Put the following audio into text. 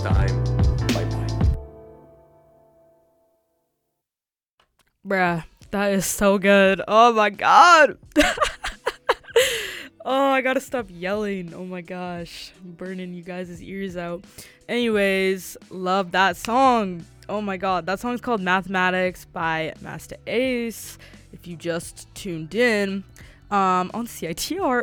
next time. Bye bye. Bruh, that is so good. Oh my god. Oh, I gotta stop yelling. Oh my gosh. I'm burning you guys' ears out. Anyways, love that song. Oh my god. That song's called Mathematics by Master Ace. If you just tuned in on CITR